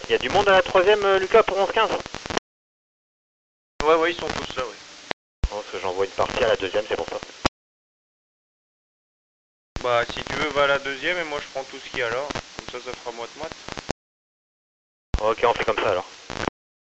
Il y a du monde à la troisième, Lucas, pour 11-15. Ouais, ils sont tous là, ouais. Oh, parce que j'envoie une partie à la deuxième, c'est pour ça. Bah, si tu veux, va à la deuxième et moi je prends tout ce qu'il y a là. Comme ça fera moite-moite. Ok, on fait comme ça alors.